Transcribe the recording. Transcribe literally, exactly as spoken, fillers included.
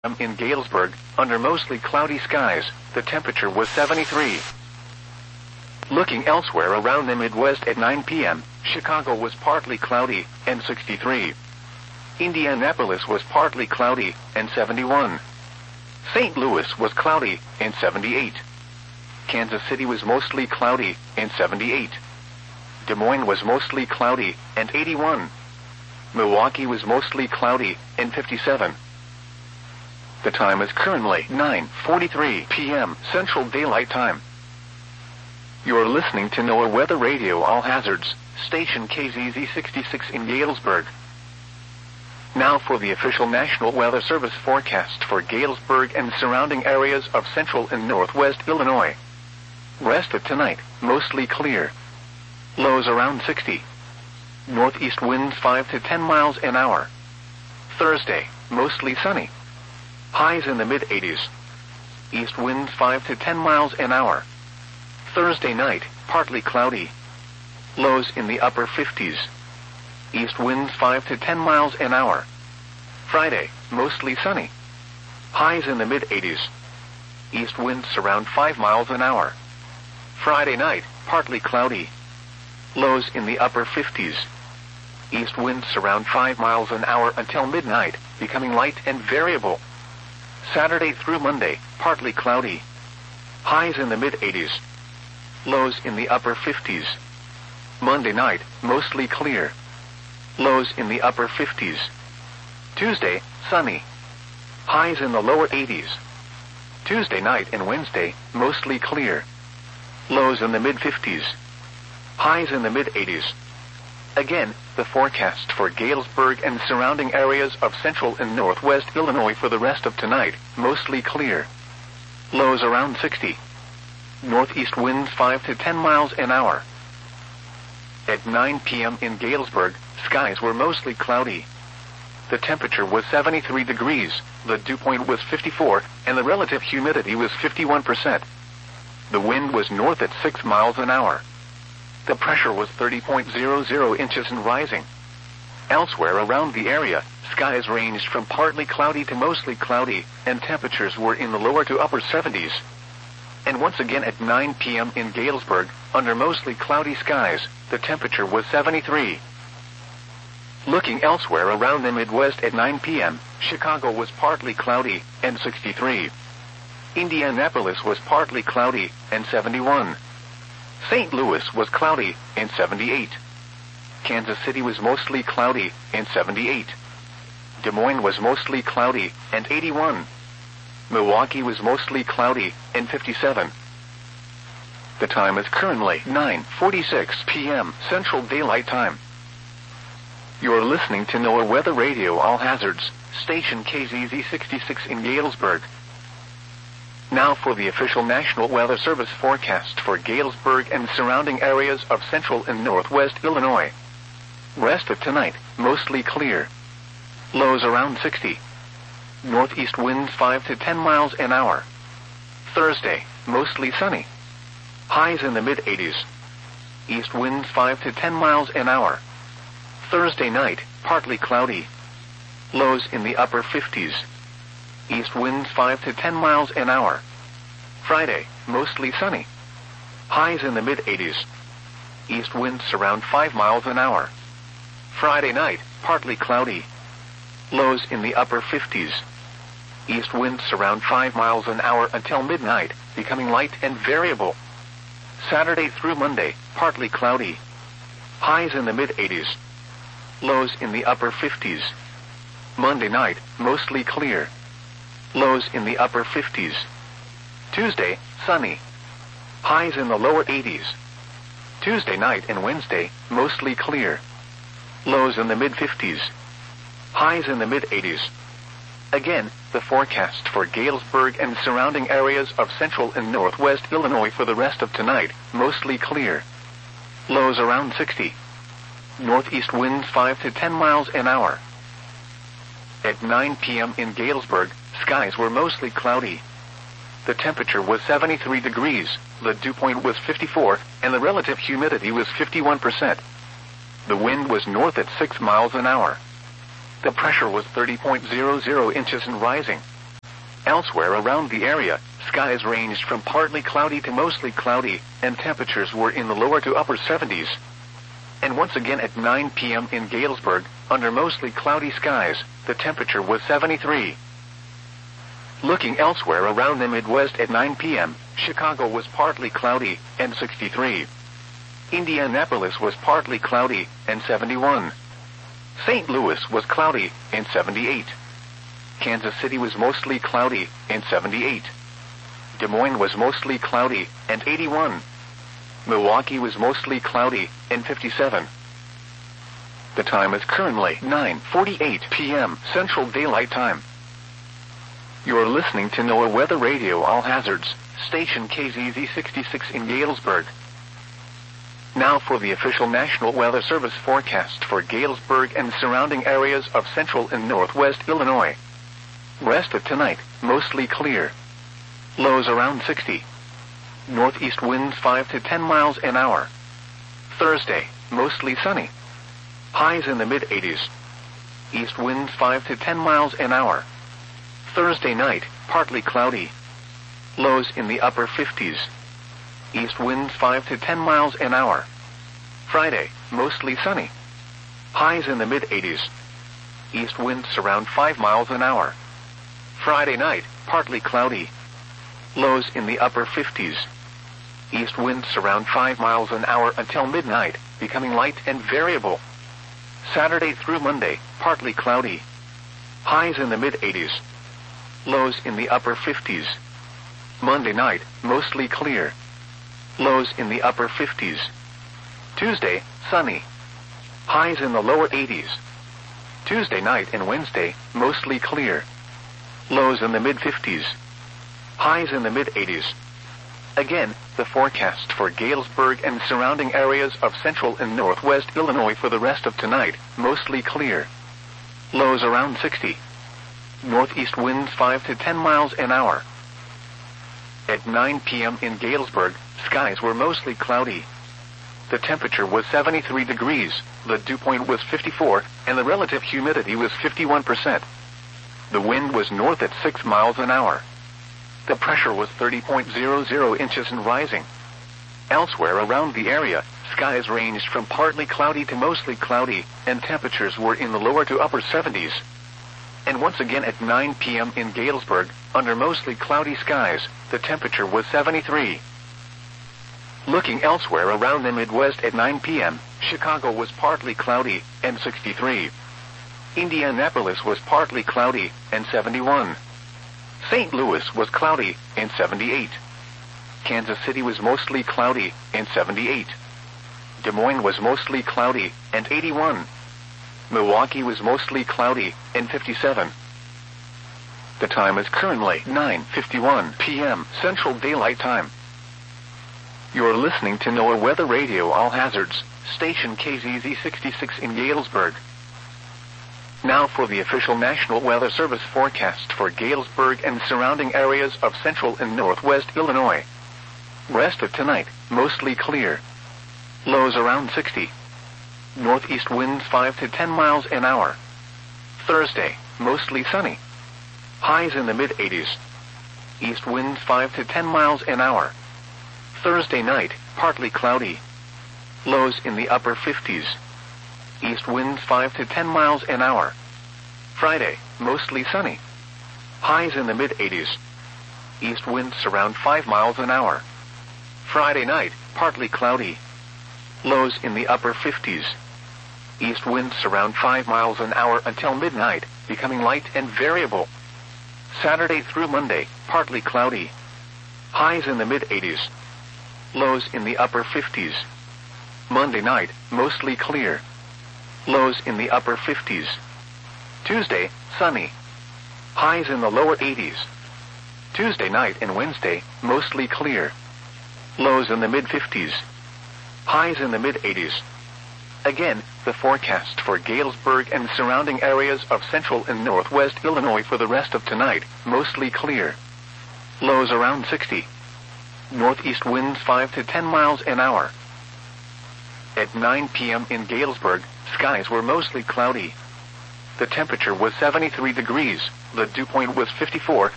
In Galesburg, under mostly cloudy skies, the temperature was seventy-three. Looking elsewhere around the Midwest at nine p m, Chicago was partly cloudy, and sixty-three. Indianapolis was partly cloudy, and seventy-one. Saint Louis was cloudy, and seventy-eight. Kansas City was mostly cloudy, and seventy-eight. Des Moines was mostly cloudy, and eighty-one. Milwaukee was mostly cloudy, and fifty-seven. The time is currently nine forty-three p m Central Daylight Time. You are listening to NOAA Weather Radio All Hazards, station K Z Z sixty-six in Galesburg. Now for the official National Weather Service forecast for Galesburg and surrounding areas of central and northwest Illinois. Rest of tonight, mostly clear. Lows around sixty. Northeast winds five to ten miles an hour. Thursday, mostly sunny. Highs in the mid-eighties. East winds five to ten miles an hour. Thursday night, partly cloudy. Lows in the upper fifties. East winds five to ten miles an hour. Friday, mostly sunny. Highs in the mid-eighties. East winds around five miles an hour. Friday night, partly cloudy. Lows in the upper fifties. East winds around five miles an hour until midnight, becoming light and variable. Saturday through Monday, partly cloudy. Highs in the mid-eighties. Lows in the upper fifties. Monday night, mostly clear. Lows in the upper fifties. Tuesday, sunny. Highs in the lower eighties. Tuesday night and Wednesday, mostly clear. Lows in the mid-fifties. Highs in the mid-eighties. Again, the forecast for Galesburg and surrounding areas of central and northwest Illinois for the rest of tonight, mostly clear. Lows around sixty. Northeast winds five to ten miles an hour. At nine p m in Galesburg, skies were mostly cloudy. The temperature was seventy-three degrees, the dew point was fifty-four, and the relative humidity was fifty-one percent. The wind was north at six miles an hour. The pressure was thirty point zero zero inches and rising. Elsewhere around the area, skies ranged from partly cloudy to mostly cloudy, and temperatures were in the lower to upper seventies. And once again at nine p m in Galesburg, under mostly cloudy skies, the temperature was seventy-three. Looking elsewhere around the Midwest at nine p m, Chicago was partly cloudy, and sixty-three. Indianapolis was partly cloudy, and seventy-one. Saint Louis was cloudy, and seventy-eight. Kansas City was mostly cloudy, and seventy-eight. Des Moines was mostly cloudy, and eighty-one. Milwaukee was mostly cloudy, and fifty-seven. The time is currently nine forty-six p m Central Daylight Time. You are listening to NOAA Weather Radio All Hazards, station K Z Z sixty-six in Galesburg. Now for the official National Weather Service forecast for Galesburg and surrounding areas of central and northwest Illinois. Rest of tonight, mostly clear. Lows around sixty. Northeast winds five to ten miles an hour. Thursday, mostly sunny. Highs in the mid-eighties. East winds five to ten miles an hour. Thursday night, partly cloudy. Lows in the upper fifties. East winds five to ten miles an hour. Friday, mostly sunny. Highs in the mid-eighties. East winds around five miles an hour. Friday night, partly cloudy. Lows in the upper fifties. East winds around five miles an hour until midnight, becoming light and variable. Saturday through Monday, partly cloudy. Highs in the mid-eighties. Lows in the upper fifties. Monday night, mostly clear. Lows in the upper fifties. Tuesday, sunny. Highs in the lower eighties. Tuesday night and Wednesday, mostly clear. Lows in the mid-fifties. Highs in the mid-eighties. Again, the forecast for Galesburg and surrounding areas of central and northwest Illinois for the rest of tonight, mostly clear. Lows around sixty. Northeast winds five to ten miles an hour. At nine p m in Galesburg, skies were mostly cloudy. The temperature was seventy-three degrees, the dew point was fifty-four, and the relative humidity was fifty-one percent. The wind was north at six miles an hour. The pressure was thirty point zero zero inches and rising. Elsewhere around the area, skies ranged from partly cloudy to mostly cloudy, and temperatures were in the lower to upper seventies. And once again at nine p.m. in Galesburg, under mostly cloudy skies, the temperature was seventy-three. Looking elsewhere around the Midwest at nine p.m., Chicago was partly cloudy, and sixty-three. Indianapolis was partly cloudy, and seventy-one. Saint Louis was cloudy, and seventy-eight. Kansas City was mostly cloudy, and seventy-eight. Des Moines was mostly cloudy, and eighty-one. Milwaukee was mostly cloudy, and fifty-seven. The time is currently nine forty-eight p.m. Central Daylight Time. You're listening to NOAA Weather Radio All Hazards, station K Z Z sixty-six in Galesburg. Now for the official National Weather Service forecast for Galesburg and surrounding areas of central and northwest Illinois. Rest of tonight, mostly clear. Lows around sixty. Northeast winds five to ten miles an hour. Thursday, mostly sunny. Highs in the mid-eighties. East winds five to ten miles an hour. Thursday night, partly cloudy. Lows in the upper fifties. East winds five to ten miles an hour. Friday, mostly sunny. Highs in the mid-eighties. East winds around five miles an hour. Friday night, partly cloudy. Lows in the upper fifties. East winds around five miles an hour until midnight, becoming light and variable. Saturday through Monday, partly cloudy. Highs in the mid-eighties. Lows in the upper fifties. Monday night, mostly clear. Lows in the upper fifties. Tuesday, sunny. Highs in the lower eighties. Tuesday night and Wednesday, mostly clear. Lows in the mid-fifties. Highs in the mid-eighties. Again, the forecast for Galesburg and surrounding areas of central and northwest Illinois for the rest of tonight, mostly clear. Lows around sixty. Northeast winds five to ten miles an hour. At nine p.m. in Galesburg, skies were mostly cloudy. The temperature was seventy-three degrees, the dew point was fifty-four, and the relative humidity was fifty-one percent. The wind was north at six miles an hour. The pressure was thirty point zero zero inches and rising. Elsewhere around the area, skies ranged from partly cloudy to mostly cloudy, and temperatures were in the lower to upper seventies. And once again at nine p.m. in Galesburg, under mostly cloudy skies, the temperature was seventy-three. Looking elsewhere around the Midwest at nine p.m., Chicago was partly cloudy, and sixty-three. Indianapolis was partly cloudy, and seventy-one. Saint Louis was cloudy, and seventy-eight. Kansas City was mostly cloudy, and seventy-eight. Des Moines was mostly cloudy, and eighty-one. Milwaukee was mostly cloudy, and fifty-seven. The time is currently nine fifty-one p.m. Central Daylight Time. You're listening to NOAA Weather Radio All Hazards, station K Z Z sixty-six in Galesburg. Now for the official National Weather Service forecast for Galesburg and surrounding areas of central and northwest Illinois. Rest of tonight, mostly clear. Lows around sixty. Northeast winds five to ten miles an hour. Thursday, mostly sunny. Highs in the mid-eighties. East winds five to ten miles an hour. Thursday night, partly cloudy. Lows in the upper fifties. East winds five to ten miles an hour. Friday, mostly sunny. Highs in the mid-eighties. East winds around five miles an hour. Friday night, partly cloudy. Lows in the upper fifties. East winds around five miles an hour until midnight, becoming light and variable. Saturday through Monday, partly cloudy. Highs in the mid-eighties. Lows in the upper fifties. Monday night, mostly clear. Lows in the upper fifties. Tuesday, sunny. Highs in the lower eighties. Tuesday night and Wednesday, mostly clear. Lows in the mid-fifties. Highs in the mid-eighties. Again, the forecast for Galesburg and surrounding areas of central and northwest Illinois for the rest of tonight, mostly clear. Lows around sixty. Northeast winds five to ten miles an hour. At nine p.m. in Galesburg, skies were mostly cloudy. The temperature was seventy-three degrees, the dew point was fifty-four,